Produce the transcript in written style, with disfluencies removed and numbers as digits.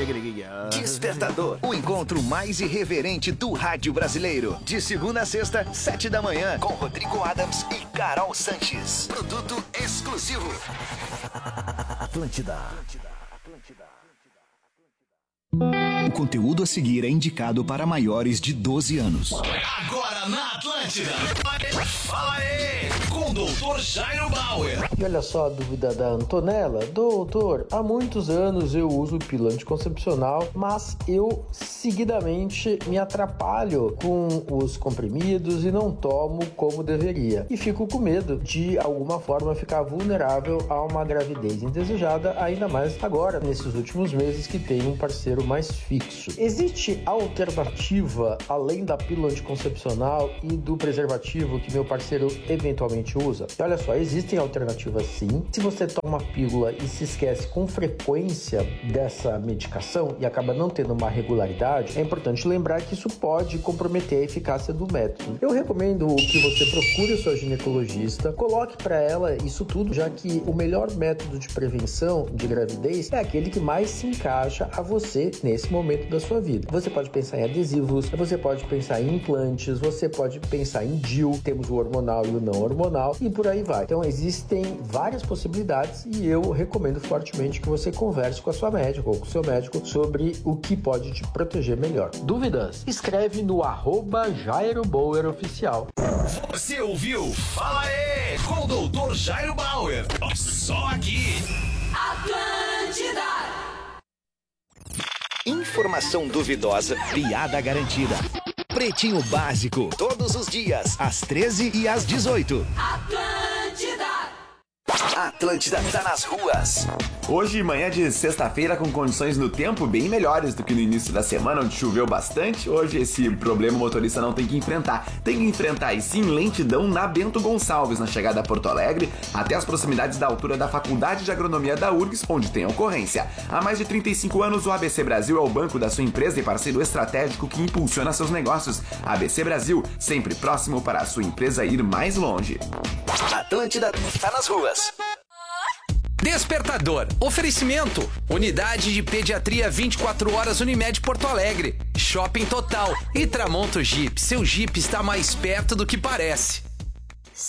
Despertador, o encontro mais irreverente do rádio brasileiro. De segunda a sexta, 7 da manhã, com Rodrigo Adams e Carol Sanches. Produto exclusivo. Atlântida. O conteúdo a seguir é indicado para maiores de 12 anos. Agora na Atlântida. Fala aí, com o Dr. Jairo Bauer. E olha só a dúvida da Antonella. Doutor, há muitos anos eu uso pílula anticoncepcional, mas eu seguidamente me atrapalho com os comprimidos e não tomo como deveria. E fico com medo de alguma forma ficar vulnerável a uma gravidez indesejada, ainda mais agora, nesses últimos meses que tem um parceiro mais fixo. Existe alternativa além da pílula anticoncepcional e do preservativo que meu parceiro eventualmente usa? E olha só, existem alternativas sim. Se você toma uma pílula e se esquece com frequência dessa medicação e acaba não tendo uma regularidade, é importante lembrar que isso pode comprometer a eficácia do método. Eu recomendo que você procure o seu ginecologista, coloque para ela isso tudo, já que o melhor método de prevenção de gravidez é aquele que mais se encaixa a você nesse momento da sua vida. Você pode pensar em adesivos, você pode pensar em implantes, você pode pensar em DIU, temos o hormonal e o não hormonal e por aí vai. Então existem várias possibilidades e eu recomendo fortemente que você converse com a sua médica ou com o seu médico sobre o que pode te proteger melhor. Dúvidas? Escreve no @Jairo Bauer Oficial. Você ouviu? Fala aí, com o Dr. Jairo Bauer. Só aqui. Atlântida. Informação duvidosa, piada garantida. Pretinho Básico, todos os dias, às 13 e às 18. Atlântida tá nas ruas. Hoje, manhã de sexta-feira, com condições no tempo bem melhores do que no início da semana, onde choveu bastante. Hoje esse problema o motorista não tem que enfrentar. Tem que enfrentar, e sim, lentidão na Bento Gonçalves, na chegada a Porto Alegre, até as proximidades da altura da Faculdade de Agronomia da URGS, onde tem ocorrência. Há mais de 35 anos, o ABC Brasil é o banco da sua empresa e parceiro estratégico que impulsiona seus negócios. ABC Brasil, sempre próximo para a sua empresa ir mais longe. Atlântida tá nas ruas. Despertador. Oferecimento. Unidade de Pediatria 24 horas Unimed Porto Alegre. Shopping Total. E Tramonto Jeep. Seu Jeep está mais perto do que parece.